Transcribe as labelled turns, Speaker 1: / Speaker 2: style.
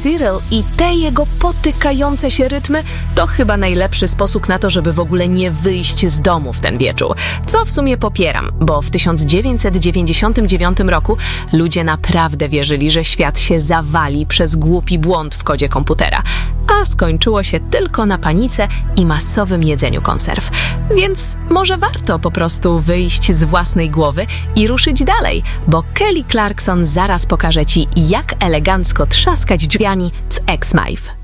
Speaker 1: Cyril i te jego potykające się rytmy to chyba najlepszy sposób na to, żeby w ogóle nie wyjść z domu w ten wieczór. Co w sumie popieram, bo w 1999 roku ludzie naprawdę wierzyli, że świat się zawali przez głupi błąd w kodzie komputera, a skończyło się tylko na panice i masowym jedzeniu konserw. Więc może warto po prostu wyjść z własnej głowy i ruszyć dalej, bo Kelly Clarkson zaraz pokaże Ci, jak elegancko trzaskać drzwiami w X-Mive.